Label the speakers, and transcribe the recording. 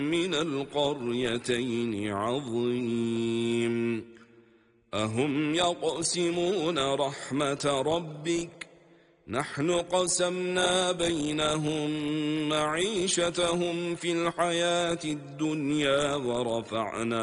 Speaker 1: من القريتين عظيم أهم يقسمون رحمة ربك نحن قسمنا بينهم معيشتهم في الحياة الدنيا ورفعنا